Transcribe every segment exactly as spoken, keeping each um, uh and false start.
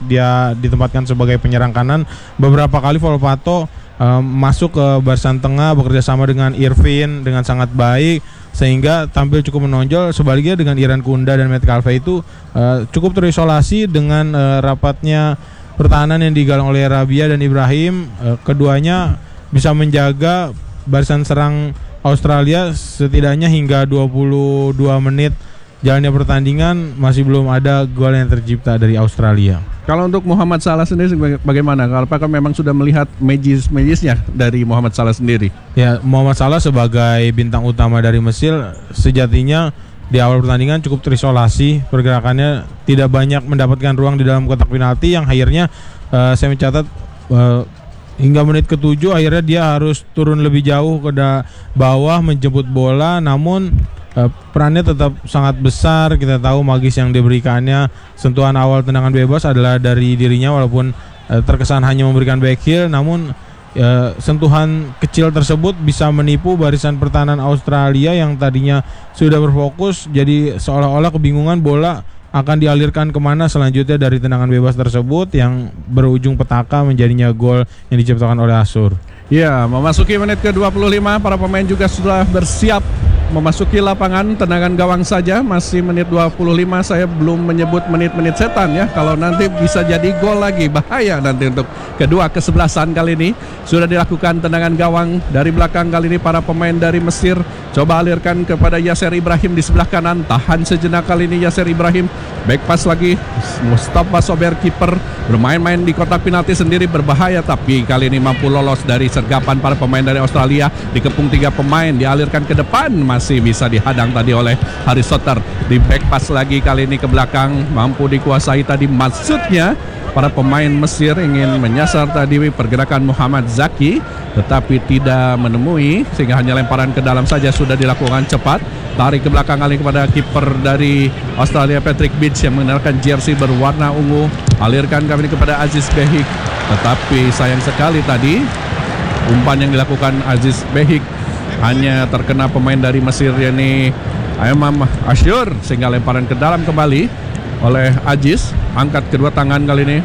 dia ditempatkan sebagai penyerang kanan. Beberapa kali Volpato uh, masuk ke barisan tengah bekerja sama dengan Irvin dengan sangat baik sehingga tampil cukup menonjol. Sebaliknya dengan Iran Kunda dan Metcalfe itu uh, cukup terisolasi dengan uh, rapatnya pertahanan yang digalang oleh Rabia dan Ibrahim. Uh, keduanya bisa menjaga barisan serang Australia setidaknya hingga dua puluh dua menit jalannya pertandingan masih belum ada gol yang tercipta dari Australia. Kalau untuk Muhammad Salah sendiri bagaimana? Apakah memang sudah melihat magis-magisnya dari Muhammad Salah sendiri? Ya, Muhammad Salah sebagai bintang utama dari Mesir sejatinya di awal pertandingan cukup terisolasi, pergerakannya tidak banyak mendapatkan ruang di dalam kotak penalti yang akhirnya uh, saya mencatat uh, hingga menit ketujuh akhirnya dia harus turun lebih jauh ke bawah menjemput bola, namun eh, perannya tetap sangat besar. Kita tahu magis yang diberikannya, sentuhan awal tendangan bebas adalah dari dirinya walaupun eh, terkesan hanya memberikan back heel, namun eh, sentuhan kecil tersebut bisa menipu barisan pertahanan Australia yang tadinya sudah berfokus, jadi seolah-olah kebingungan bola akan dialirkan kemana selanjutnya dari tendangan bebas tersebut yang berujung petaka menjadinya gol yang diciptakan oleh Asur. Ya, memasuki menit ke dua puluh lima, para pemain juga sudah bersiap memasuki lapangan. Tendangan gawang saja, masih menit dua puluh lima. Saya belum menyebut menit-menit setan ya, kalau nanti bisa jadi gol lagi, bahaya nanti untuk kedua kesebelasan kali ini. Sudah dilakukan tendangan gawang dari belakang kali ini para pemain dari Mesir. Coba alirkan kepada Yasser Ibrahim di sebelah kanan, tahan sejenak kali ini Yasser Ibrahim. Back pass lagi, Mustafa Sober kiper bermain-main di kotak penalti sendiri, berbahaya, tapi kali ini mampu lolos dari sergapan para pemain dari Australia. Dikepung tiga pemain, dialirkan ke depan, masih bisa dihadang tadi oleh Haris Soter. Di back pass lagi kali ini ke belakang, mampu dikuasai tadi. Maksudnya para pemain Mesir ingin menyasar tadi pergerakan Muhammad Zaki, tetapi tidak menemui, sehingga hanya lemparan ke dalam saja sudah dilakukan cepat. Tarik ke belakang kali kepada kiper dari Australia Patrick Beach yang mengenakan jersey berwarna ungu. Alirkan kali ini kepada Aziz Behik, tetapi sayang sekali tadi umpan yang dilakukan Aziz Behik hanya terkena pemain dari Mesir, yakni Imam Asyur, sehingga lemparan ke dalam kembali oleh Aziz. Angkat kedua tangan kali ini,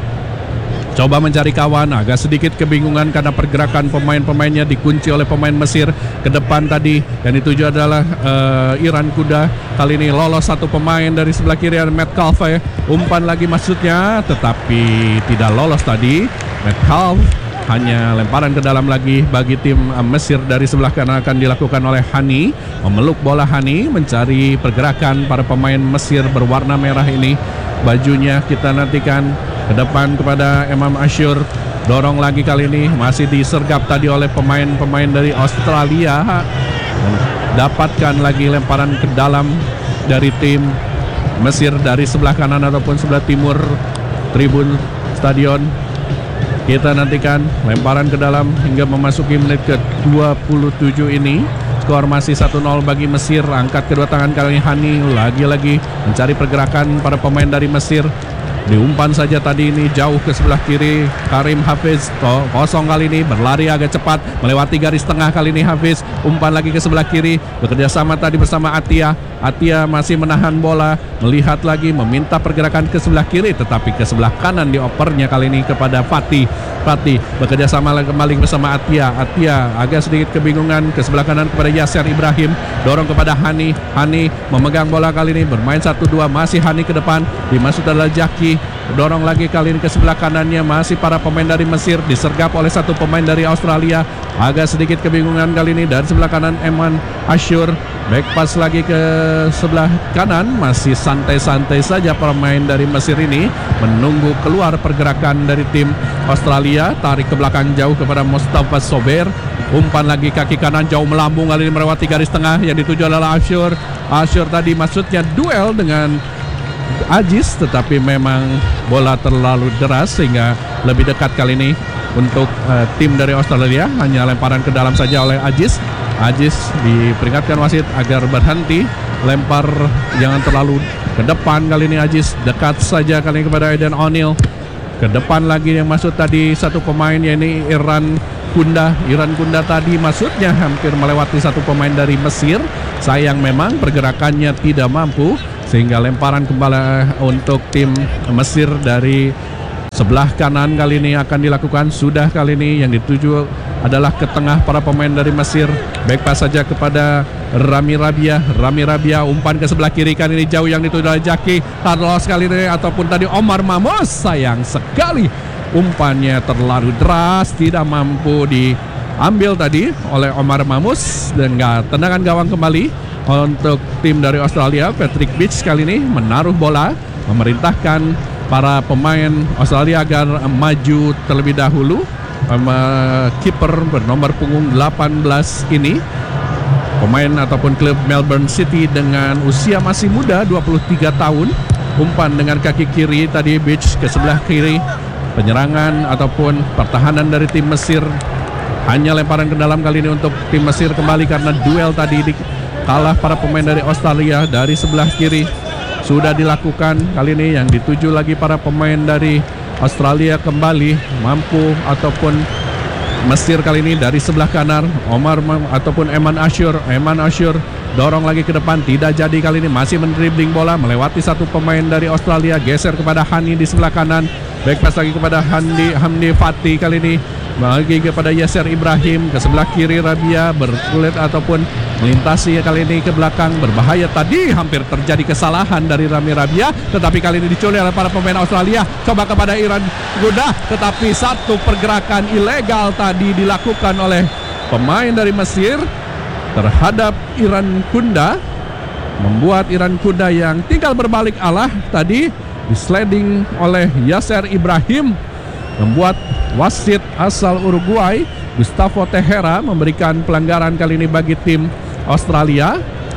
coba mencari kawan, agak sedikit kebingungan karena pergerakan pemain-pemainnya dikunci oleh pemain Mesir. Ke depan tadi yang dituju adalah uh, Iran Kuda. Kali ini lolos satu pemain dari sebelah kiri, ada Metcalfe. Umpan lagi maksudnya, tetapi tidak lolos tadi. Metcalfe hanya lemparan ke dalam lagi bagi tim uh, Mesir. Dari sebelah kanan akan dilakukan oleh Hani. Memeluk bola Hani, mencari pergerakan para pemain Mesir berwarna merah ini. Bajunya kita nantikan ke depan kepada Imam Asyur. Dorong lagi kali ini, masih disergap tadi oleh pemain-pemain dari Australia. Dapatkan lagi lemparan ke dalam dari tim Mesir dari sebelah kanan ataupun sebelah timur tribun stadion. Kita nantikan lemparan ke dalam hingga memasuki menit ke dua puluh tujuh ini. Skor masih satu nol bagi Mesir. Angkat kedua tangan kali ini Hani, lagi-lagi mencari pergerakan para pemain dari Mesir. Diumpan saja tadi ini jauh ke sebelah kiri. Karim Hafiz kosong kali ini, berlari agak cepat melewati garis tengah kali ini Hafiz. Umpan lagi ke sebelah kiri, bekerja sama tadi bersama Atia. Atia masih menahan bola, melihat lagi, meminta pergerakan ke sebelah kiri, tetapi ke sebelah kanan diopernya kali ini kepada Fatih. Fatih bekerja sama kembali bersama Atia. Atia agak sedikit kebingungan, ke sebelah kanan kepada Yasser Ibrahim, dorong kepada Hani. Hani memegang bola kali ini, bermain satu dua, masih Hani ke depan, dimasuk adalah Jaki. Dorong lagi kali ini ke sebelah kanannya, masih para pemain dari Mesir, disergap oleh satu pemain dari Australia. Agak sedikit kebingungan kali ini dari sebelah kanan Eman Asyur. Back pass lagi ke sebelah kanan, masih santai-santai saja pemain dari Mesir ini menunggu keluar pergerakan dari tim Australia. Tarik ke belakang jauh kepada Mustafa Sober. Umpan lagi kaki kanan jauh melambung kali ini melewati garis tengah, yang dituju adalah Asyur. Asyur tadi maksudnya duel dengan Aziz, tetapi memang bola terlalu deras sehingga lebih dekat kali ini untuk uh, tim dari Australia. Hanya lemparan ke dalam saja oleh Aziz. Aziz diperingatkan wasit agar berhenti lempar, jangan terlalu ke depan kali ini. Aziz dekat saja kali ini kepada Aidan O'Neil. Ke depan lagi yang masuk tadi satu pemain, yakni Iran Kunda. Iran Kunda tadi maksudnya hampir melewati satu pemain dari Mesir. Sayang memang pergerakannya tidak mampu, sehingga lemparan kembali untuk tim Mesir dari sebelah kanan kali ini akan dilakukan. Sudah kali ini yang dituju adalah ke tengah para pemain dari Mesir. Back pass saja kepada Rami Rabia. Rami Rabia umpan ke sebelah kiri, kali ini jauh yang dituju oleh Jaki Carlos kali ini, ataupun tadi Omar Mamos. Sayang sekali umpannya terlalu deras, tidak mampu diambil tadi oleh Omar Mamos. Dan nggak, tendangan gawang kembali untuk tim dari Australia. Patrick Beach kali ini menaruh bola, memerintahkan para pemain Australia agar maju terlebih dahulu. Sama kiper bernomor punggung delapan belas ini, pemain ataupun klub Melbourne City dengan usia masih muda, dua puluh tiga tahun. Umpan dengan kaki kiri tadi Beach ke sebelah kiri. Penyerangan ataupun pertahanan dari tim Mesir, hanya lemparan ke dalam kali ini untuk tim Mesir kembali karena duel tadi di, kalah para pemain dari Australia. Dari sebelah kiri sudah dilakukan kali ini, yang dituju lagi para pemain dari Australia kembali mampu, ataupun Mesir kali ini dari sebelah kanan Omar ataupun Eman Ashur. Eman Ashur dorong lagi ke depan, tidak jadi kali ini, masih mendribling bola melewati satu pemain dari Australia, geser kepada Hani di sebelah kanan. Back pass lagi kepada Hamdi Hamdi Fatih kali ini, lagi kepada Yasser Ibrahim ke sebelah kiri. Rabia berkulit ataupun melintasi kali ini ke belakang, berbahaya tadi, hampir terjadi kesalahan dari Rami Rabia, tetapi kali ini diculik oleh para pemain Australia. Coba kepada Iran Gunda, tetapi satu pergerakan ilegal tadi dilakukan oleh pemain dari Mesir terhadap Iran Gunda, membuat Iran Gunda yang tinggal berbalik arah tadi disliding oleh Yasser Ibrahim, membuat wasit asal Uruguay Gustavo Tejera memberikan pelanggaran kali ini bagi tim Australia.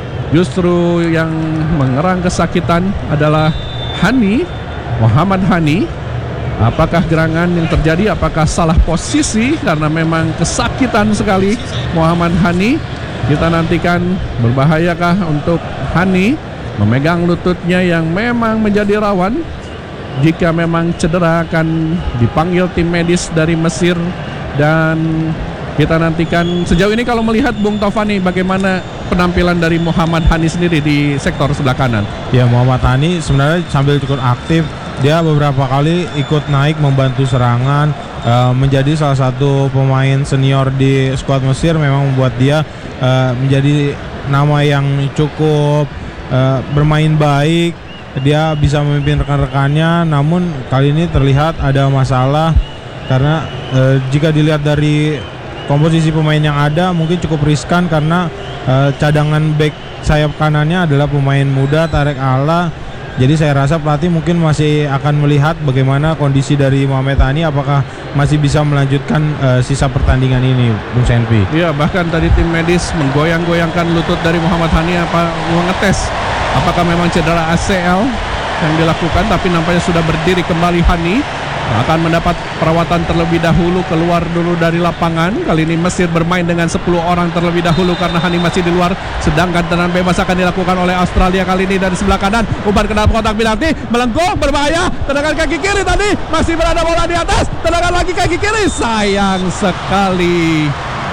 Justru yang mengerang kesakitan adalah Hani, Muhammad Hani. Apakah gerangan yang terjadi, apakah salah posisi, karena memang kesakitan sekali Muhammad Hani. Kita nantikan berbahayakah untuk Hani memegang lututnya yang memang menjadi rawan. Jika memang cedera akan dipanggil tim medis dari Mesir. Dan kita nantikan sejauh ini kalau melihat Bung Tovani, bagaimana penampilan dari Muhammad Hani sendiri di sektor sebelah kanan? Ya, Muhammad Hani sebenarnya sambil cukup aktif, dia beberapa kali ikut naik membantu serangan, uh, menjadi salah satu pemain senior di skuad Mesir. Memang membuat dia uh, menjadi nama yang cukup uh, bermain baik. Dia bisa memimpin rekan-rekannya, namun kali ini terlihat ada masalah karena uh, jika dilihat dari komposisi pemain yang ada mungkin cukup riskan, karena uh, cadangan back sayap kanannya adalah pemain muda Tarek Ala. Jadi saya rasa pelatih mungkin masih akan melihat bagaimana kondisi dari Muhammad Hani, apakah masih bisa melanjutkan uh, sisa pertandingan ini, Bung Senpi. Iya, bahkan tadi tim medis menggoyang-goyangkan lutut dari Muhammad Hani, apa mengetes apakah memang cedera A C L yang dilakukan, tapi nampaknya sudah berdiri kembali. Hani akan mendapat perawatan terlebih dahulu, keluar dulu dari lapangan. Kali ini Mesir bermain dengan sepuluh orang terlebih dahulu karena Hani masih di luar. Sedangkan tendangan bebas akan dilakukan oleh Australia kali ini dari sebelah kanan. Umpan ke dalam kotak penalti, melengkung, berbahaya. Tendangan kaki kiri tadi, masih berada bola di atas. Tendangan lagi kaki kiri, sayang sekali.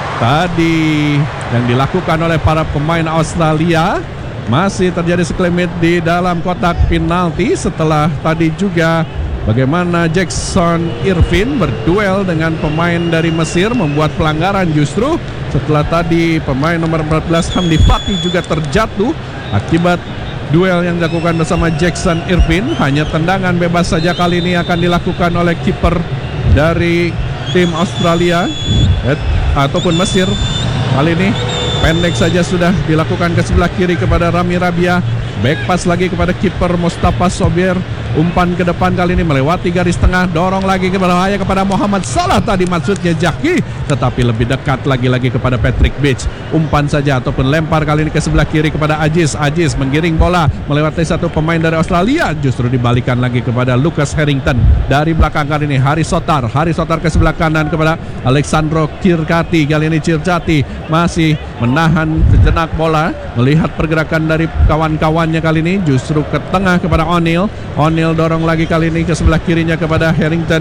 Tadi yang dilakukan oleh para pemain Australia. Masih terjadi sekelemet di dalam kotak penalti setelah tadi juga bagaimana Jackson Irvin berduel dengan pemain dari Mesir, membuat pelanggaran justru setelah tadi pemain nomor empat belas Hamdi Fatih juga terjatuh akibat duel yang dilakukan bersama Jackson Irvin. Hanya tendangan bebas saja kali ini akan dilakukan oleh kiper dari tim Australia eh, ataupun Mesir. Kali ini pendek saja sudah dilakukan ke sebelah kiri kepada Rami Rabia. Back pass lagi kepada kiper Mustafa Sobier. Umpan ke depan kali ini melewati garis tengah, dorong lagi ke bahaya kepada Muhammad Salah tadi maksudnya Jaki, tetapi lebih dekat lagi-lagi kepada Patrick Beach. Umpan saja ataupun lempar kali ini ke sebelah kiri kepada Aziz. Aziz menggiring bola melewati satu pemain dari Australia, justru dibalikan lagi kepada Lucas Harrington. Dari belakang kali ini Haris Sotar. Haris Sotar ke sebelah kanan kepada Alexandro Kirkati. Kali ini Circati masih menahan sejenak bola, melihat pergerakan dari kawan-kawannya kali ini justru ke tengah kepada O'Neal. O'Neal dorong lagi kali ini ke sebelah kirinya kepada Harrington.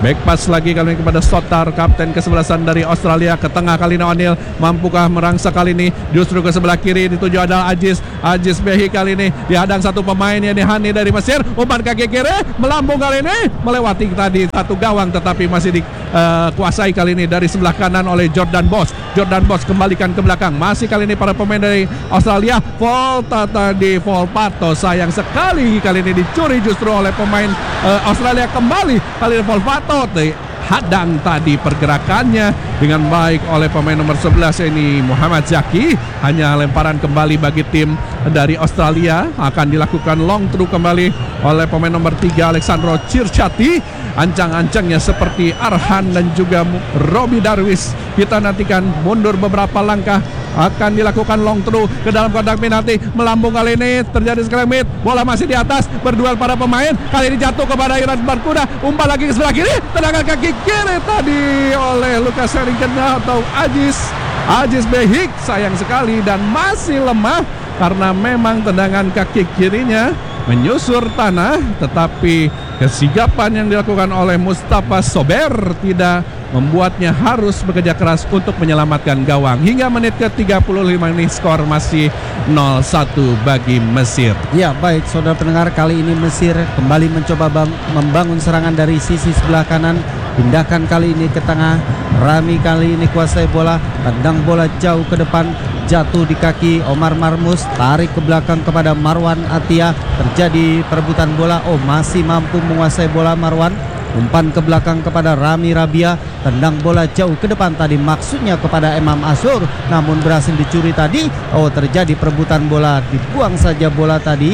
Back pass lagi kali ini kepada Sotar, kapten kesebelasan dari Australia. Ke tengah kali ini O'Neal, mampukah merangsak kali ini? Justru ke sebelah kiri dituju adalah Ajis. Ajis Behi kali ini dihadang satu pemain yang Hani dari Mesir. Umpan kaki kiri, melambung kali ini, melewati tadi satu gawang, tetapi masih dikuasai uh, kali ini dari sebelah kanan oleh Jordan Boss. Jordan Boss kembalikan ke belakang. Masih kali ini para pemain dari Australia. Volta tadi, Volpato sayang sekali kali ini dicuri justru oleh pemain uh, Australia kembali. Kali ini Volpato hadang tadi pergerakannya dengan baik oleh pemain nomor sebelas ini Muhammad Zaki. Hanya lemparan kembali bagi tim dari Australia. Akan dilakukan long through kembali oleh pemain nomor tiga Alexandro Circati. Ancang-ancangnya seperti Arhan dan juga Robi Darwis. Kita nantikan mundur beberapa langkah. Akan dilakukan long through ke dalam kotak penalti. Melambung kali ini terjadi skremmit. Bola masih di atas, berduel para pemain. Kali ini jatuh kepada Iran Barkuda. Umpan lagi ke sebelah kiri. Tendangan kaki kiri tadi oleh Lucas Harrington atau Ajis Ajis Behik. Sayang sekali dan masih lemah karena memang tendangan kaki kirinya menyusur tanah. Tetapi kesigapan yang dilakukan oleh Mustafa Sober tidak membuatnya harus bekerja keras untuk menyelamatkan gawang. Hingga menit ke tiga puluh lima ini skor masih nol satu bagi Mesir. Ya baik saudara pendengar, kali ini Mesir kembali mencoba bang, membangun serangan dari sisi sebelah kanan. Pindahkan kali ini ke tengah. Rami kali ini kuasai bola, tendang bola jauh ke depan, jatuh di kaki Omar Marmus, tarik ke belakang kepada Marwan Atia. Terjadi perebutan bola. Oh, masih mampu menguasai bola Marwan. Umpan ke belakang kepada Rami Rabia, tendang bola jauh ke depan tadi maksudnya kepada Imam Asur, namun berhasil dicuri tadi. Oh, terjadi perebutan bola, dibuang saja bola tadi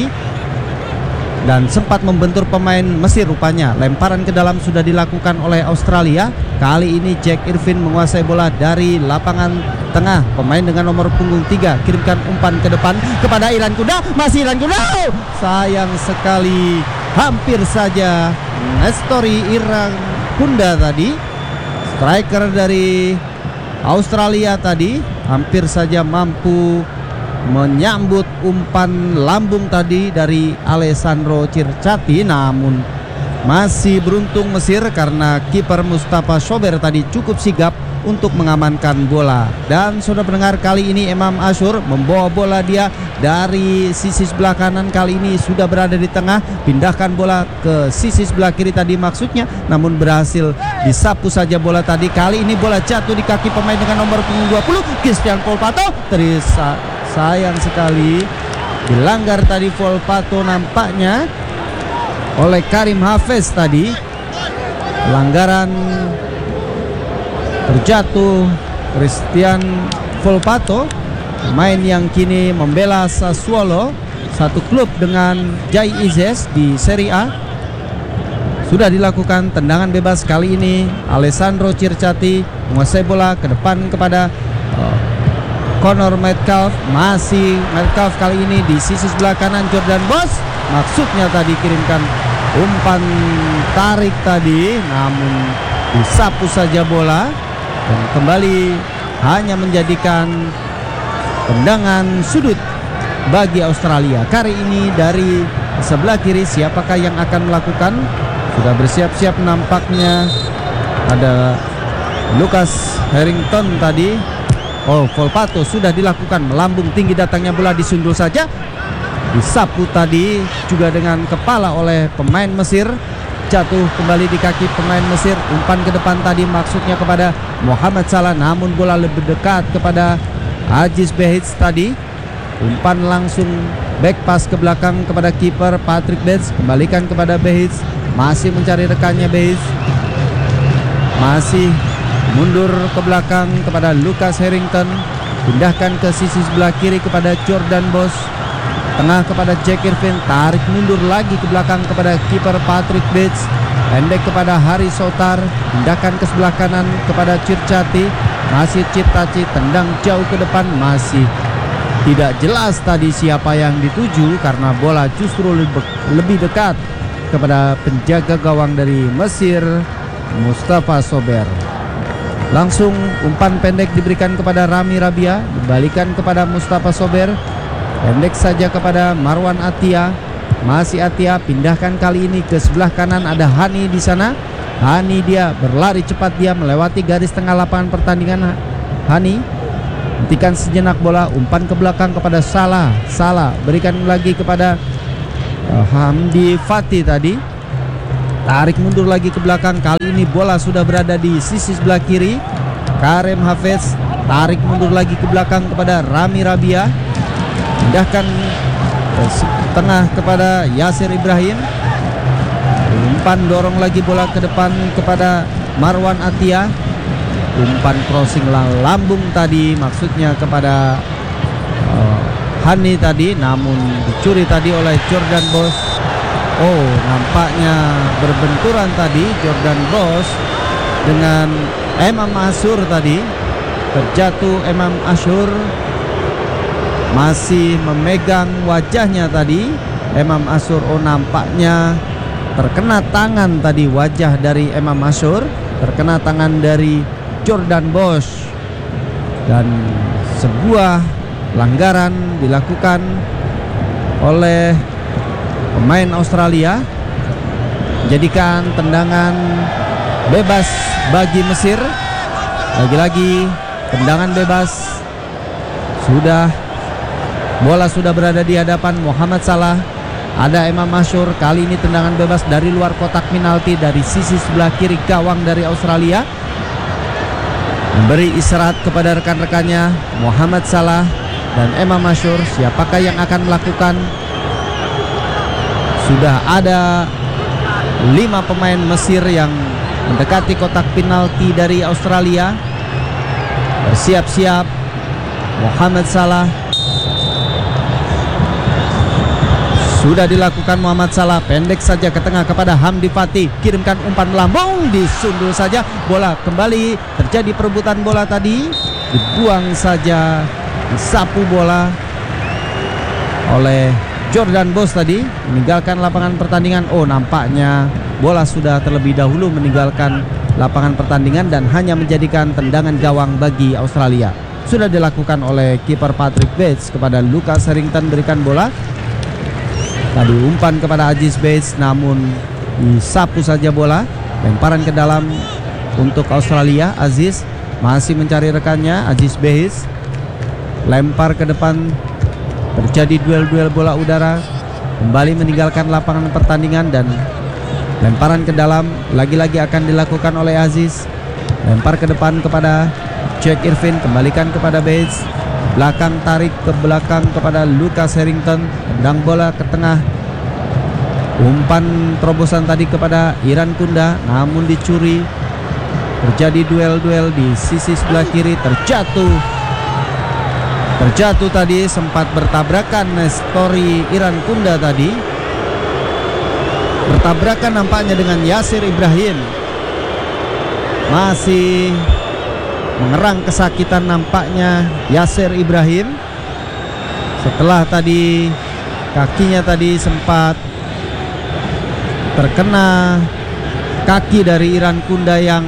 dan sempat membentur pemain Mesir rupanya. Lemparan ke dalam sudah dilakukan oleh Australia. Kali ini Jack Irvin menguasai bola dari lapangan tengah. Pemain dengan nomor punggung tiga kirimkan umpan ke depan kepada Iran Kuda. Masih Iran Kuda. Oh, sayang sekali, hampir saja Nestori Iran Kunda tadi, striker dari Australia tadi, hampir saja mampu menyambut umpan lambung tadi dari Alessandro Circati. Namun masih beruntung Mesir karena kiper Mustafa Sober tadi cukup sigap untuk mengamankan bola. Dan sudah mendengar kali ini Imam Ashur membawa bola dia dari sisi sebelah kanan, kali ini sudah berada di tengah. Pindahkan bola ke sisi sebelah kiri tadi maksudnya, namun berhasil disapu saja bola tadi. Kali ini bola jatuh di kaki pemain dengan nomor punggung dua puluh Christian Volpato. Terisa, sayang sekali dilanggar tadi Volpato nampaknya oleh Karim Hafez tadi. Pelanggaran terjatuh Christian Volpato, pemain yang kini membela Sassuolo, satu klub dengan Jai Izes di Serie A. Sudah dilakukan tendangan bebas kali ini. Alessandro Circati menguasai bola ke depan kepada uh, Connor Metcalf. Masih Metcalf kali ini di sisi sebelah kanan Jordan Boss. Maksudnya tadi kirimkan umpan tarik tadi, namun disapu saja bola. Dan kembali hanya menjadikan tendangan sudut bagi Australia. Kali ini dari sebelah kiri siapakah yang akan melakukan? Sudah bersiap-siap nampaknya ada Lucas Harrington tadi. Oh, Volpato sudah dilakukan, melambung tinggi datangnya bola, disundul saja. Disapu tadi juga dengan kepala oleh pemain Mesir. Jatuh kembali di kaki pemain Mesir. Umpan ke depan tadi maksudnya kepada Muhammad Salah, namun bola lebih dekat kepada Ajis Behich tadi. Umpan langsung back pass ke belakang kepada kiper Patrick Bates. Kembalikan kepada Behich, masih mencari rekannya Behich. Masih mundur ke belakang kepada Lucas Harrington. Pindahkan ke sisi sebelah kiri kepada Jordan Boss. Tengah kepada Jack Irvin, tarik mundur lagi ke belakang kepada kiper Patrick Bates. Pendek kepada Hari Sotar, pindahkan ke sebelah kanan kepada Circati. Masih Circati, tendang jauh ke depan, masih tidak jelas tadi siapa yang dituju karena bola justru lebih dekat kepada penjaga gawang dari Mesir, Mustafa Sober. Langsung umpan pendek diberikan kepada Rami Rabia, dibalikan kepada Mustafa Sober. Pendek saja kepada Marwan Atia. Masih Atia, pindahkan kali ini ke sebelah kanan, ada Hani di sana. Hani dia berlari cepat, dia melewati garis tengah lapangan pertandingan. Hani hentikan sejenak bola, umpan ke belakang kepada Salah. Salah berikan lagi kepada uh, Hamdi Fatih tadi. Tarik mundur lagi ke belakang. Kali ini bola sudah berada di sisi sebelah kiri. Karim Hafez tarik mundur lagi ke belakang kepada Rami Rabia. Pindahkan ke tengah kepada Yasir Ibrahim. Umpan dorong lagi bola ke depan kepada Marwan Atia. Umpan crossing lambung tadi, maksudnya kepada uh, Hani tadi, namun dicuri tadi oleh Jordan Bos. Oh, nampaknya berbenturan tadi Jordan Bos dengan Emam Asyur tadi. Terjatuh Emam Asyur, masih memegang wajahnya tadi Emam Asyur. Oh, nampaknya terkena tangan tadi, wajah dari Emam Asyur terkena tangan dari Jordan Bos, dan sebuah pelanggaran dilakukan oleh pemain Australia, menjadikan tendangan bebas bagi Mesir. Lagi-lagi tendangan bebas. Sudah bola sudah berada di hadapan Muhammad Salah. Ada Emam Asyur, kali ini tendangan bebas dari luar kotak penalti dari sisi sebelah kiri gawang dari Australia. Memberi isyarat kepada rekan-rekannya Muhammad Salah dan Emam Asyur, siapakah yang akan melakukan. Sudah ada lima pemain Mesir yang mendekati kotak penalti dari Australia. Bersiap-siap Muhammad Salah. Sudah dilakukan Muhammad Salah, pendek saja ke tengah kepada Hamdi Fatih. Kirimkan umpan melambung, disundul saja. Bola kembali, terjadi perebutan bola tadi. Dibuang saja, disapu bola oleh Jordan Bos tadi, meninggalkan lapangan pertandingan. Oh, nampaknya bola sudah terlebih dahulu meninggalkan lapangan pertandingan dan hanya menjadikan tendangan gawang bagi Australia. Sudah dilakukan oleh kiper Patrick Bates kepada Lucas Harrington, berikan bola. Tadi umpan kepada Aziz Bates, namun disapu saja bola. Lemparan ke dalam untuk Australia. Aziz masih mencari rekannya. Aziz Bates lempar ke depan. Terjadi duel-duel bola udara. Kembali meninggalkan lapangan pertandingan dan lemparan ke dalam lagi-lagi akan dilakukan oleh Aziz. Lempar ke depan kepada Jack Irvin, kembalikan kepada Bates. Belakang tarik ke belakang kepada Lucas Harrington. Tendang bola ke tengah. Umpan terobosan tadi kepada Iran Kunda, namun dicuri. Terjadi duel-duel di sisi sebelah kiri. Terjatuh Terjatuh tadi, sempat bertabrakan Nestori Iran Kunda tadi. Bertabrakan nampaknya dengan Yasir Ibrahim. Masih mengerang kesakitan nampaknya Yasir Ibrahim. Setelah tadi kakinya tadi sempat terkena kaki dari Iran Kunda yang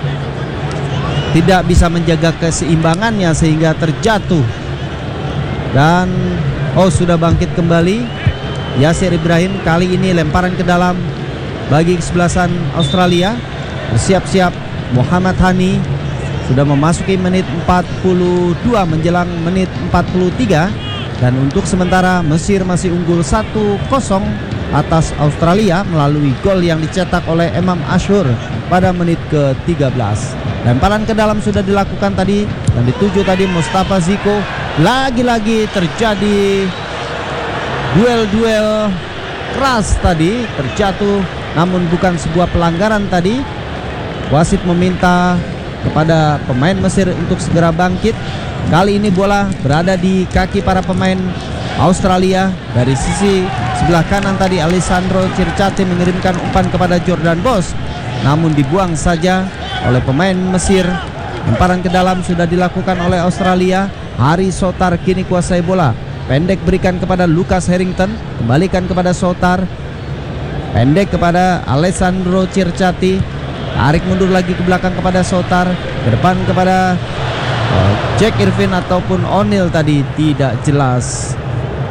tidak bisa menjaga keseimbangannya sehingga terjatuh. Dan oh, sudah bangkit kembali Yasir Ibrahim. Kali ini lemparan ke dalam bagi kesebelasan Australia. Bersiap-siap Muhammad Hani. Sudah memasuki menit empat puluh dua menjelang menit empat puluh tiga. Dan untuk sementara Mesir masih unggul satu kosong atas Australia melalui gol yang dicetak oleh Emam Asyur pada menit ke tiga belas. Lemparan ke dalam sudah dilakukan tadi dan dituju tadi Mustafa Ziko. Lagi-lagi terjadi duel-duel keras tadi, terjatuh namun bukan sebuah pelanggaran tadi. Wasit meminta kepada pemain Mesir untuk segera bangkit. Kali ini bola berada di kaki para pemain Australia. Dari sisi sebelah kanan tadi Alessandro Circati mengirimkan umpan kepada Jordan Bos, namun dibuang saja oleh pemain Mesir. Lemparan ke dalam sudah dilakukan oleh Australia. Hari Sotar kini kuasai bola. Pendek berikan kepada Lucas Harrington, kembalikan kepada Sotar. Pendek kepada Alessandro Circati. Tarik mundur lagi ke belakang kepada Sotar. Ke depan kepada uh, Jack Irvin ataupun O'Neal tadi tidak jelas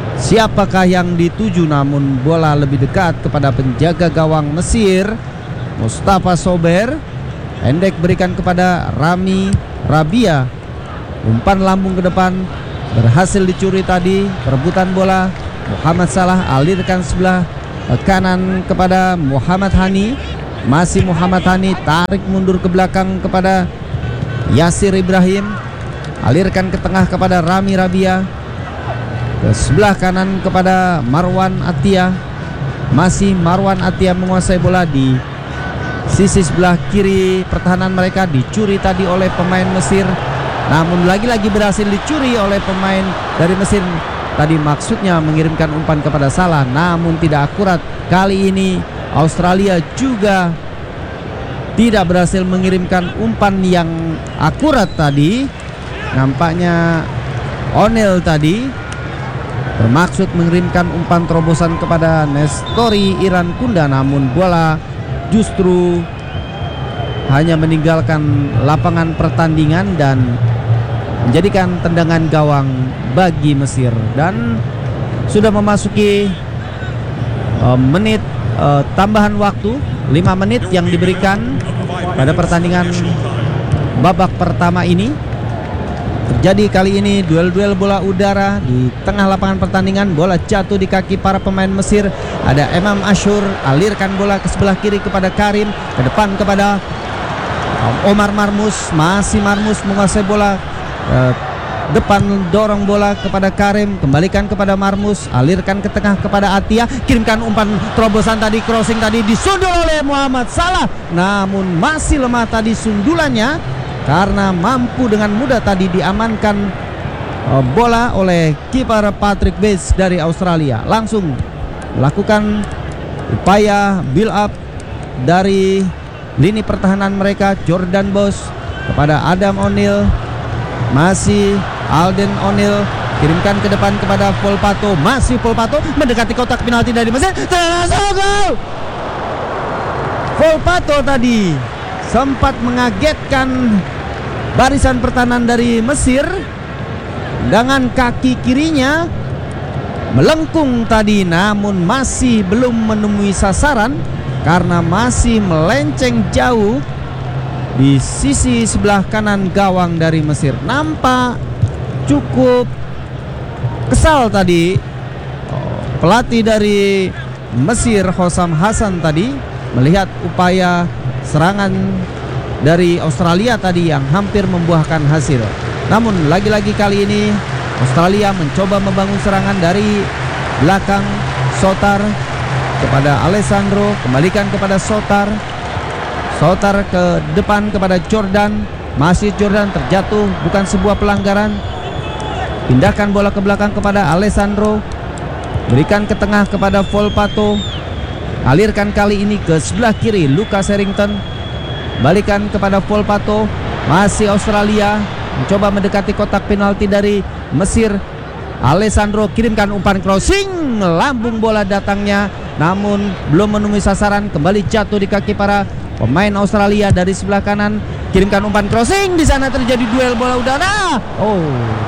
siapakah yang dituju, namun bola lebih dekat kepada penjaga gawang Mesir. Mustafa Sober. Pendek berikan kepada Rami Rabia. Umpan lambung ke depan berhasil dicuri tadi. Perebutan bola, Muhammad Salah alirkan sebelah kanan kepada Muhammad Hani. Masih Muhammad Hani, tarik mundur ke belakang kepada Yasir Ibrahim. Alirkan ke tengah kepada Rami Rabia. Ke sebelah kanan kepada Marwan Atia. Masih Marwan Atia menguasai bola di sisi sebelah kiri pertahanan mereka. Dicuri tadi oleh pemain Mesir, namun lagi-lagi berhasil dicuri oleh pemain dari Mesir. Tadi maksudnya mengirimkan umpan kepada Salah, namun tidak akurat. Kali ini Australia juga tidak berhasil mengirimkan umpan yang akurat tadi. Nampaknya O'Neil tadi bermaksud mengirimkan umpan terobosan kepada Nestori Iran Kunda, namun bola justru hanya meninggalkan lapangan pertandingan dan menjadikan tendangan gawang bagi Mesir. Dan sudah memasuki uh, menit uh, tambahan waktu lima menit yang diberikan pada pertandingan babak pertama ini. Terjadi kali ini duel-duel bola udara di tengah lapangan pertandingan. Bola jatuh di kaki para pemain Mesir. Ada Imam Ashur, alirkan bola ke sebelah kiri kepada Karim, ke depan kepada Omar Marmus. Masih Marmus menguasai bola, eh, depan dorong bola kepada Karim, kembalikan kepada Marmus, alirkan ke tengah kepada Atia, kirimkan umpan terobosan tadi, crossing tadi disundul oleh Muhammad Salah, namun masih lemah tadi sundulannya karena mampu dengan mudah tadi diamankan uh, bola oleh kiper Patrick Bates dari Australia. Langsung melakukan upaya build up dari lini pertahanan mereka. Jordan Bos kepada Adam O'Neil, masih Alden O'Neil, kirimkan ke depan kepada Volpato. Masih Volpato mendekati kotak penalti dari Mesir. Terlalu gol! Volpato tadi sempat mengagetkan barisan pertahanan dari Mesir. Dengan kaki kirinya melengkung tadi, namun masih belum menemui sasaran karena masih melenceng jauh di sisi sebelah kanan gawang dari Mesir. Nampak cukup kesal tadi pelatih dari Mesir, Hossam Hassan, tadi melihat upaya serangan dari Australia tadi yang hampir membuahkan hasil. Namun lagi-lagi kali ini Australia mencoba membangun serangan dari belakang. Sotar kepada Alessandro, kembalikan kepada Sotar. Sotar ke depan kepada Jordan. Masih Jordan, terjatuh, bukan sebuah pelanggaran. Pindahkan bola ke belakang kepada Alessandro, berikan ke tengah kepada Volpato. Alirkan kali ini ke sebelah kiri Lucas Harrington, balikan kepada Volpato. Masih Australia mencoba mendekati kotak penalti dari Mesir. Alessandro kirimkan umpan crossing, lambung bola datangnya namun belum menemui sasaran, kembali jatuh di kaki para pemain Australia dari sebelah kanan. Kirimkan umpan crossing, di sana terjadi duel bola udara. Oh,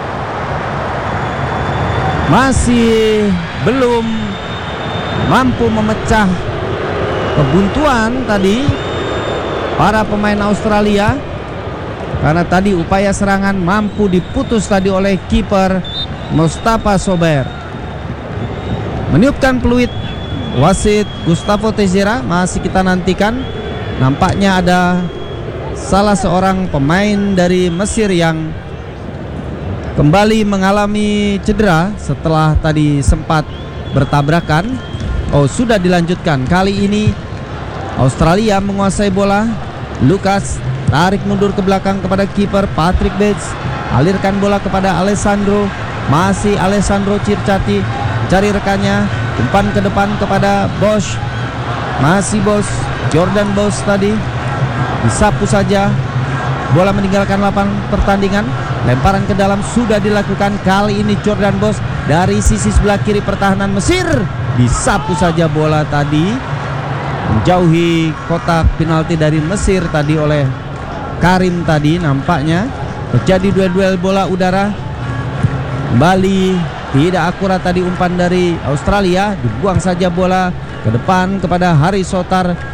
masih belum mampu memecah kebuntuan tadi para pemain Australia, karena tadi upaya serangan mampu diputus tadi oleh kiper Mustafa Sober. Meniupkan peluit wasit Gustavo Teixeira. Masih kita nantikan. Nampaknya ada salah seorang pemain dari Mesir yang kembali mengalami cedera setelah tadi sempat bertabrakan. Oh, sudah dilanjutkan. Kali ini Australia menguasai bola. Lucas tarik mundur ke belakang kepada kiper Patrick Bates, alirkan bola kepada Alessandro. Masih Alessandro Circati cari rekannya, umpan ke depan kepada Bosch. Masih Bosch, Jordan Bosch tadi disapu saja, bola meninggalkan lapangan pertandingan. Lemparan ke dalam sudah dilakukan. Kali ini Jordan Bosch dari sisi sebelah kiri pertahanan Mesir, disapu saja bola tadi menjauhi kotak penalti dari Mesir tadi oleh Karim tadi. Nampaknya terjadi duel-duel bola udara. Kembali tidak akurat tadi umpan dari Australia, dibuang saja bola ke depan kepada Hari Sotar.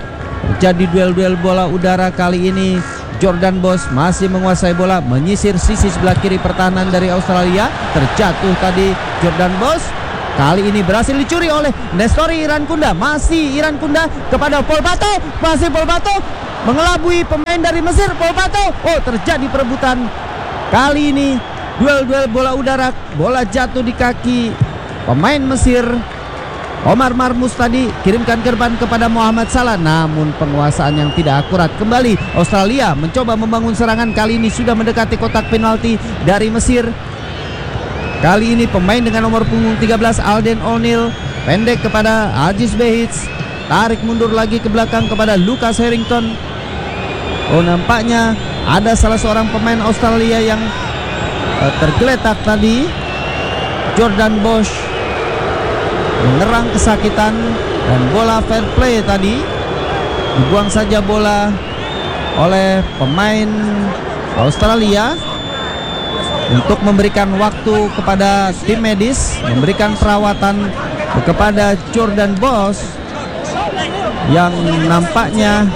Terjadi duel-duel bola udara kali ini. Jordan Bosch masih menguasai bola, menyisir sisi sebelah kiri pertahanan dari Australia. Terjatuh tadi Jordan Bosch. Kali ini berhasil dicuri oleh Nestori Irankunda. Masih Irankunda kepada Paul Bato. Masih Paul Bato mengelabui pemain dari Mesir. Paul Bato. Oh, terjadi perebutan. Kali ini duel-duel bola udara. Bola jatuh di kaki pemain Mesir. Omar Marmus tadi kirimkan gerban kepada Muhammad Salah, namun penguasaan yang tidak akurat. Kembali Australia mencoba membangun serangan. Kali ini sudah mendekati kotak penalti dari Mesir. Kali ini pemain dengan nomor punggung tiga belas Alden O'Neill pendek kepada Aziz Behich, tarik mundur lagi ke belakang kepada Lucas Harrington. Oh, nampaknya ada salah seorang pemain Australia yang uh, tergeletak tadi. Jordan Bosch menyerang kesakitan dan bola fair play tadi. Dibuang saja bola oleh pemain Australia untuk memberikan waktu kepada tim medis, memberikan perawatan kepada Jordan Bosch yang nampaknya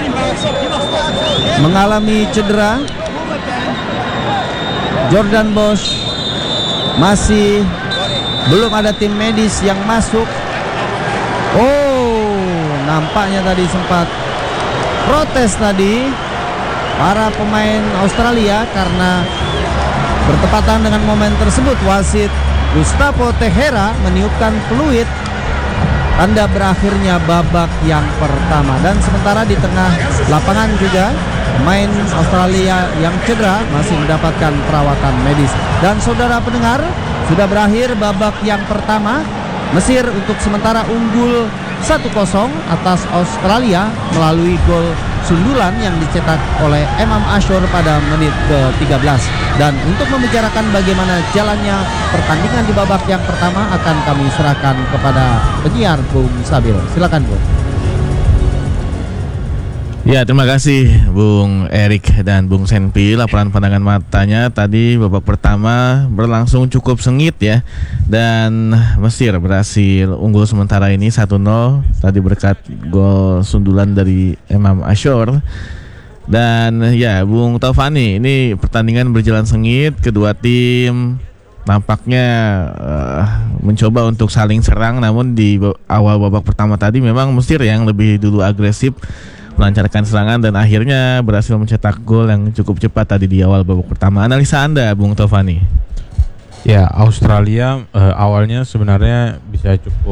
mengalami cedera. Jordan Bosch masih belum ada tim medis yang masuk. Oh, nampaknya tadi sempat protes tadi para pemain Australia karena bertepatan dengan momen tersebut wasit Gustavo Tejera meniupkan peluit tanda berakhirnya babak yang pertama. Dan sementara di tengah lapangan juga pemain Australia yang cedera masih mendapatkan perawatan medis. Dan saudara pendengar, sudah berakhir babak yang pertama. Mesir untuk sementara unggul satu kosong atas Australia melalui gol sundulan yang dicetak oleh Emam Ashur pada menit ke tiga belas. Dan untuk membicarakan bagaimana jalannya pertandingan di babak yang pertama akan kami serahkan kepada penyiar Bung Sabil. Silakan Bung. Ya, terima kasih Bung Erik dan Bung Senpi. Laporan pandangan matanya tadi babak pertama berlangsung cukup sengit ya. Dan Mesir berhasil unggul sementara ini satu nol tadi berkat gol sundulan dari Emam Ashur. Dan ya Bung Taufani, ini pertandingan berjalan sengit. Kedua tim nampaknya uh, mencoba untuk saling serang. Namun di awal babak pertama tadi memang Mesir yang lebih dulu agresif melancarkan serangan dan akhirnya berhasil mencetak gol yang cukup cepat tadi di awal babak pertama. Analisa Anda, Bung Taufani? Ya, Australia uh, awalnya sebenarnya bisa cukup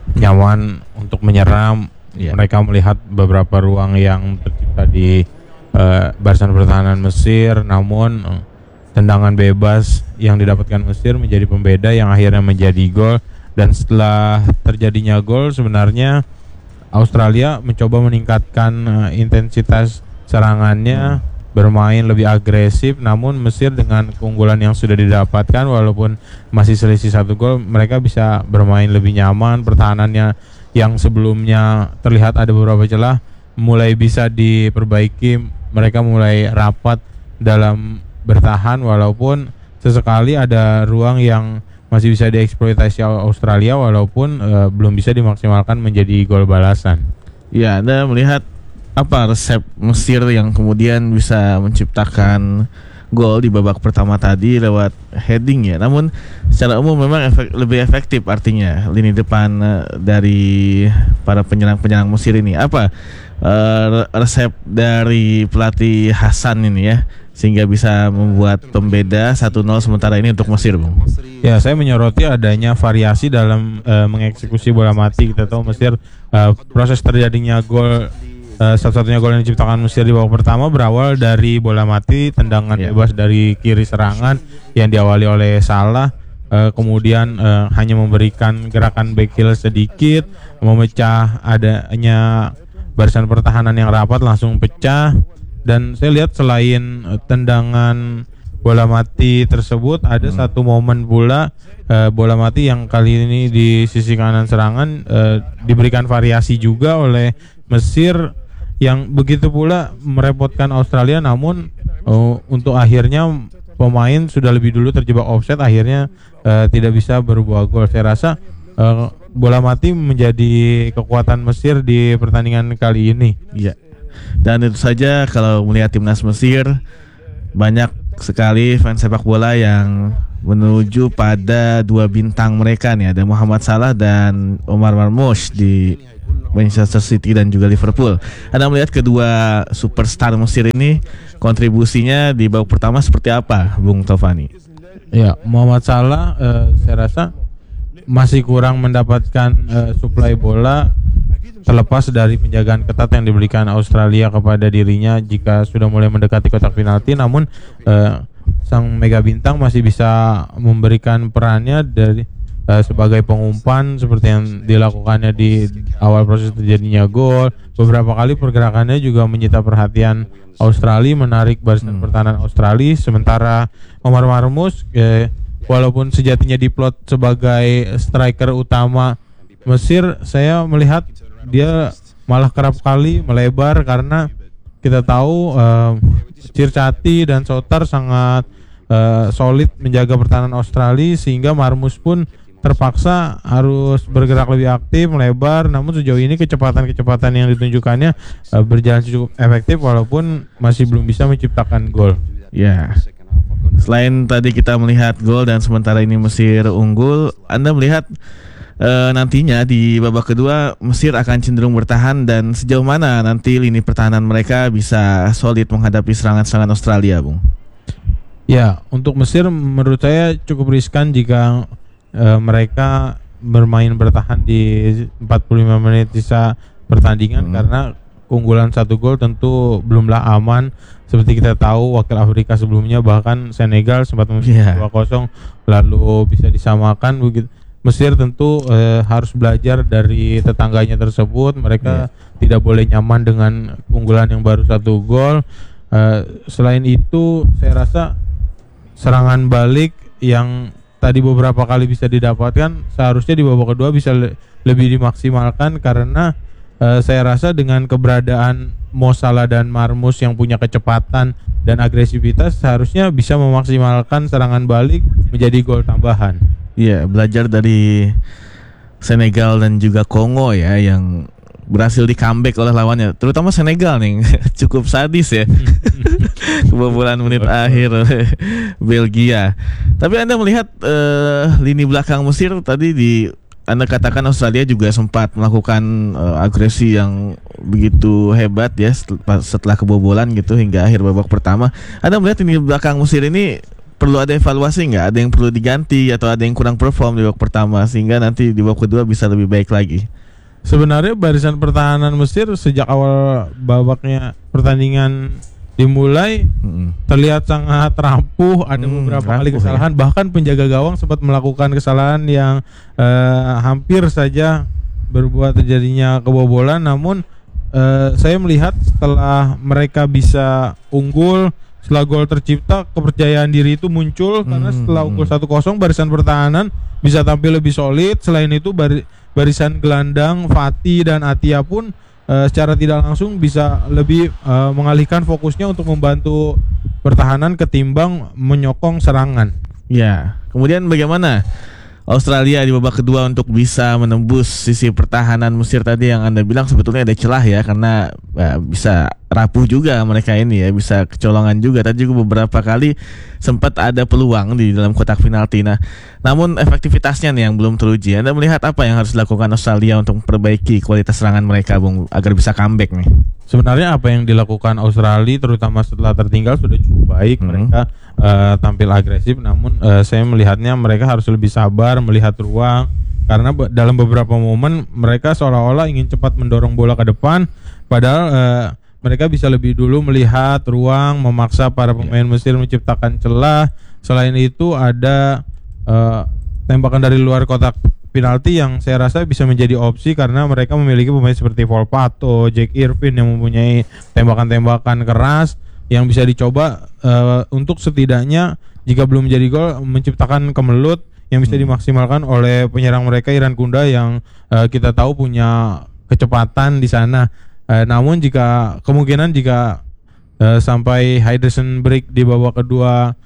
nyaman untuk menyerang. Ya. Mereka melihat beberapa ruang yang tercipta di uh, barisan pertahanan Mesir, namun uh, tendangan bebas yang didapatkan Mesir menjadi pembeda yang akhirnya menjadi gol. Dan setelah terjadinya gol sebenarnya Australia mencoba meningkatkan uh, intensitas serangannya, hmm. bermain lebih agresif. Namun Mesir dengan keunggulan yang sudah didapatkan, walaupun masih selisih satu gol, mereka bisa bermain lebih nyaman. Pertahanannya yang sebelumnya terlihat ada beberapa celah mulai bisa diperbaiki. Mereka mulai rapat dalam bertahan, walaupun sesekali ada ruang yang masih bisa dieksploitasi Australia, walaupun uh, belum bisa dimaksimalkan menjadi gol balasan. Ya, Anda melihat apa resep Mesir yang kemudian bisa menciptakan gol di babak pertama tadi lewat heading ya. Namun secara umum memang efek, lebih efektif artinya lini depan uh, dari para penyerang-penyerang Mesir ini. Apa uh, resep dari pelatih Hasan ini ya, sehingga bisa membuat pembeda satu nol sementara ini untuk Mesir, Bung? Ya, saya menyoroti adanya variasi dalam uh, mengeksekusi bola mati. Kita tahu Mesir uh, proses terjadinya gol, uh, satu-satunya gol yang diciptakan Mesir di babak pertama berawal dari bola mati, tendangan yeah. bebas dari kiri serangan yang diawali oleh Salah. Uh, kemudian uh, hanya memberikan gerakan back heel sedikit, memecah adanya barisan pertahanan yang rapat, langsung pecah. Dan saya lihat selain uh, tendangan bola mati tersebut, ada hmm. satu momen pula uh, bola mati yang kali ini di sisi kanan serangan uh, diberikan variasi juga oleh Mesir yang begitu pula merepotkan Australia. Namun uh, untuk akhirnya pemain sudah lebih dulu terjebak offside, akhirnya uh, tidak bisa berbuah gol. Saya rasa uh, bola mati menjadi kekuatan Mesir di pertandingan kali ini. Iya. Dan itu saja kalau melihat timnas Mesir, banyak sekali fans sepak bola yang menuju pada dua bintang mereka nih, ada Muhammad Salah dan Omar Marmoush di Manchester City dan juga Liverpool. Anda melihat kedua superstar Mesir ini kontribusinya di babak pertama seperti apa, Bung Taufani? Ya, Muhammad Salah eh, saya rasa masih kurang mendapatkan eh, suplai bola, terlepas dari penjagaan ketat yang diberikan Australia kepada dirinya jika sudah mulai mendekati kotak penalti. Namun eh, sang mega bintang masih bisa memberikan perannya dari eh, sebagai pengumpan seperti yang dilakukannya di awal proses terjadinya gol. Beberapa kali pergerakannya juga menyita perhatian Australia, menarik barisan hmm. pertahanan Australia. Sementara Omar Marmoush eh, walaupun sejatinya diplot sebagai striker utama Mesir, saya melihat dia malah kerap kali melebar karena kita tahu uh, Circati dan Sotar sangat uh, solid menjaga pertahanan Australia, sehingga Marmoush pun terpaksa harus bergerak lebih aktif, melebar. Namun sejauh ini kecepatan-kecepatan yang ditunjukkannya uh, berjalan cukup efektif walaupun masih belum bisa menciptakan gol. Ya. Selain tadi kita melihat gol dan sementara ini Mesir unggul, Anda melihat e, nantinya di babak kedua Mesir akan cenderung bertahan, dan sejauh mana nanti lini pertahanan mereka bisa solid menghadapi serangan-serangan Australia, Bung? Ya, untuk Mesir menurut saya cukup riskan jika e, mereka bermain bertahan di empat puluh lima menit sisa pertandingan hmm. karena keunggulan satu gol tentu belumlah aman. Seperti kita tahu, wakil Afrika sebelumnya bahkan Senegal sempat memimpin dua kosong lalu bisa disamakan begitu. Mesir tentu eh, harus belajar dari tetangganya tersebut. Mereka yeah. tidak boleh nyaman dengan keunggulan yang baru satu gol. Eh, selain itu, saya rasa serangan balik yang tadi beberapa kali bisa didapatkan seharusnya di babak kedua bisa le- lebih dimaksimalkan, karena eh, saya rasa dengan keberadaan Mo Salah dan Marmoush yang punya kecepatan dan agresivitas seharusnya bisa memaksimalkan serangan balik menjadi gol tambahan. Iya, belajar dari Senegal dan juga Kongo ya, yang berhasil di comeback oleh lawannya, terutama Senegal nih cukup sadis ya. Kebobolan menit akhir oleh Belgia. Tapi Anda melihat uh, lini belakang Mesir tadi di Anda katakan Australia juga sempat melakukan uh, agresi yang begitu hebat ya setelah, setelah kebobolan gitu hingga akhir babak pertama. Anda melihat ini belakang Mesir ini perlu ada evaluasi nggak? Ada yang perlu diganti atau ada yang kurang perform di babak pertama sehingga nanti di babak kedua bisa lebih baik lagi? Sebenarnya barisan pertahanan Mesir sejak awal babaknya pertandingan dimulai hmm. terlihat sangat rapuh. Ada hmm, beberapa kali kesalahan, ya. Bahkan penjaga gawang sempat melakukan kesalahan yang uh, hampir saja berbuat terjadinya kebobolan. Namun uh, saya melihat setelah mereka bisa unggul, setelah gol tercipta, kepercayaan diri itu muncul, hmm. karena setelah unggul satu kosong barisan pertahanan bisa tampil lebih solid. Selain itu bar- barisan gelandang Fatih dan Atia pun Uh, secara tidak langsung bisa lebih uh, mengalihkan fokusnya untuk membantu pertahanan ketimbang menyokong serangan. Ya, kemudian bagaimana Australia di babak kedua untuk bisa menembus sisi pertahanan Mesir tadi yang Anda bilang sebetulnya ada celah ya, karena ya, bisa rapuh juga mereka ini ya, bisa kecolongan juga. Tadi juga beberapa kali sempat ada peluang di dalam kotak penalti. Nah, namun efektivitasnya nih yang belum teruji. Anda melihat apa yang harus dilakukan Australia untuk memperbaiki kualitas serangan mereka, Bung, agar bisa comeback nih? Sebenarnya apa yang dilakukan Australia terutama setelah tertinggal sudah cukup baik. hmm. Mereka uh, tampil agresif, namun uh, saya melihatnya mereka harus lebih sabar melihat ruang, karena be- dalam beberapa momen mereka seolah-olah ingin cepat mendorong bola ke depan, padahal uh, mereka bisa lebih dulu melihat ruang, memaksa para pemain Mesir menciptakan celah. Selain itu ada uh, tembakan dari luar kotak penalti yang saya rasa bisa menjadi opsi karena mereka memiliki pemain seperti Volpato, Jack Irvin yang mempunyai tembakan-tembakan keras yang bisa dicoba uh, untuk setidaknya jika belum menjadi gol menciptakan kemelut yang bisa hmm. dimaksimalkan oleh penyerang mereka Iran Kunda yang uh, kita tahu punya kecepatan di sana. Uh, namun jika kemungkinan jika uh, sampai Henderson break di babak kedua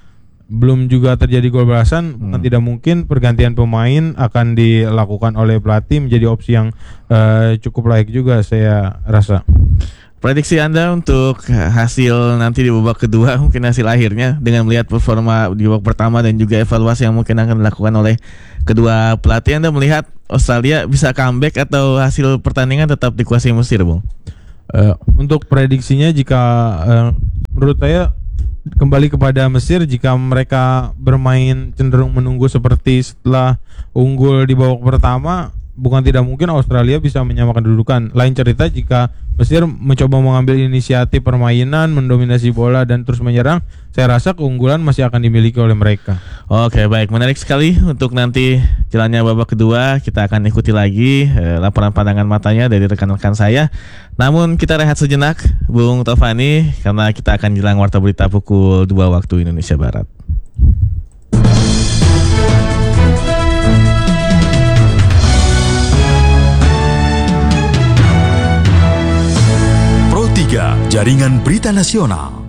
belum juga terjadi gol balasan, bukan Hmm. tidak mungkin pergantian pemain akan dilakukan oleh pelatih menjadi opsi yang uh, cukup layak juga saya rasa. Prediksi Anda untuk hasil nanti di babak kedua, mungkin hasil akhirnya dengan melihat performa di babak pertama dan juga evaluasi yang mungkin akan dilakukan oleh kedua pelatih, Anda melihat Australia bisa comeback atau hasil pertandingan tetap dikuasai Mesir, Bung? Uh, untuk prediksinya, jika uh, menurut saya kembali kepada Mesir, jika mereka bermain cenderung menunggu seperti setelah unggul di babak pertama, bukan tidak mungkin Australia bisa menyamakan kedudukan. Lain cerita jika Mesir mencoba mengambil inisiatif permainan, mendominasi bola dan terus menyerang, saya rasa keunggulan masih akan dimiliki oleh mereka. Oke, baik, menarik sekali untuk nanti jalannya babak kedua. Kita akan ikuti lagi eh, laporan pandangan matanya dari rekan-rekan saya. Namun kita rehat sejenak, Bung Tovani, karena kita akan jelang warta berita pukul dua waktu Indonesia Barat. Pro tiga Jaringan Berita Nasional.